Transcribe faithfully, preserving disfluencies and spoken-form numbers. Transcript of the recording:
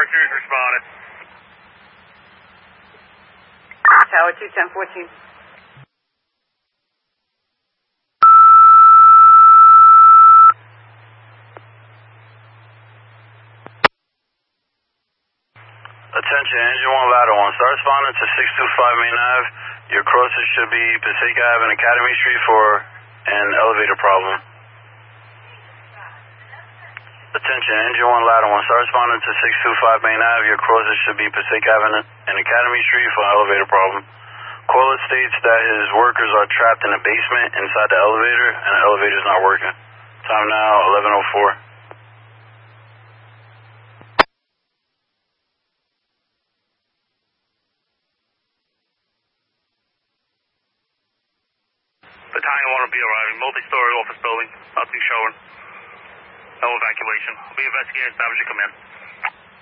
Tower two is responding. Tower two, ten fourteen. Attention, Engine one, Ladder one. Start responding to six two five Main Ave. Your crosses should be Passaic Ave and Academy Street for an elevator problem. Attention, Engine one, Ladder one. Start responding to six two five Main Ave. Your crosses should be Passaic Ave and Academy Street for an elevator problem. Caller states that his workers are trapped in the basement inside the elevator and the elevator is not working. Time now, eleven oh four. Battalion one will be arriving. Multi-story office building. Nothing showing. No evacuation. We'll be investigating establishing command.